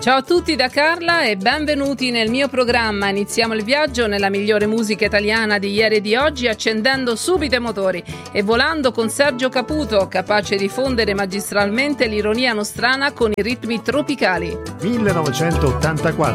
Ciao a tutti da Carla e benvenuti nel mio programma. Iniziamo il viaggio nella migliore musica italiana di ieri e di oggi, accendendo subito i motori e volando con Sergio Caputo, capace di fondere magistralmente l'ironia nostrana con i ritmi tropicali. 1984,